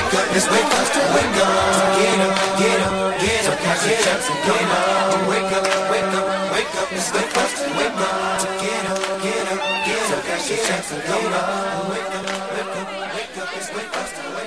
wake up, let's wake up, wake up. Get up, get up, get up, catch your chance and come on. Wake up, wake up, wake up, let's wake up, wake up. Get up, get up, get up, catch your chance and come on. Wake up, wake up, wake up, let's wake up, wake up.